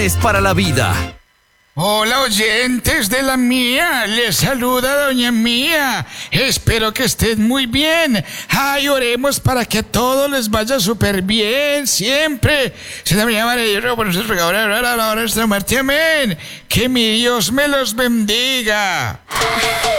es para la vida. Hola oyentes de la mía, les saluda doña Mía, espero que estén muy bien. Ay, oremos para que a todos les vaya súper bien, siempre. Se me llama por nuestros regadores, ahora nuestra muerte, amén. Que mi Dios me los bendiga.